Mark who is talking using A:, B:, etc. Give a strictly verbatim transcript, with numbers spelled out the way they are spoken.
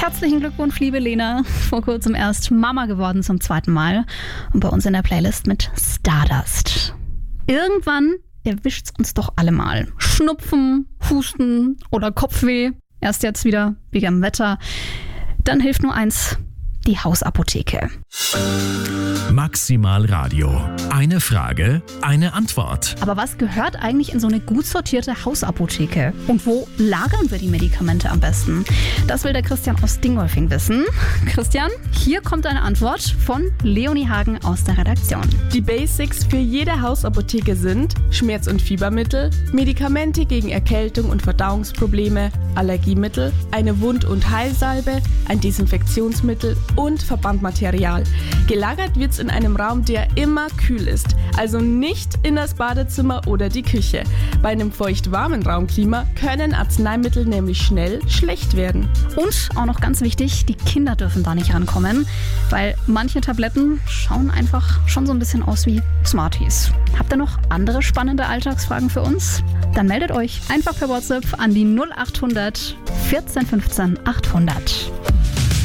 A: Herzlichen Glückwunsch, liebe Lena. Vor kurzem erst Mama geworden zum zweiten Mal. Und bei uns in der Playlist mit Stardust. Irgendwann erwischt's uns doch alle mal. Schnupfen, Husten oder Kopfweh. Erst jetzt wieder wegen dem Wetter. Dann hilft nur eins, die Hausapotheke.
B: Maximal Radio. Eine Frage, eine Antwort.
A: Aber was gehört eigentlich in so eine gut sortierte Hausapotheke? Und wo lagern wir die Medikamente am besten? Das will der Christian aus Dingolfing wissen. Christian, hier kommt eine Antwort von Leonie Hagen aus der Redaktion.
C: Die Basics für jede Hausapotheke sind Schmerz- und Fiebermittel, Medikamente gegen Erkältung und Verdauungsprobleme, Allergiemittel, eine Wund- und Heilsalbe, ein Desinfektionsmittel und Verbandmaterial. Gelagert wird es in einem Raum, der immer kühl ist, also nicht in das Badezimmer oder die Küche. Bei einem feucht-warmen Raumklima können Arzneimittel nämlich schnell schlecht werden.
A: Und auch noch ganz wichtig, die Kinder dürfen da nicht rankommen, weil manche Tabletten schauen einfach schon so ein bisschen aus wie Smarties. Habt ihr noch andere spannende Alltagsfragen für uns? Dann meldet euch einfach per WhatsApp an die null acht hundert vierzehn fünfzehn achthundert.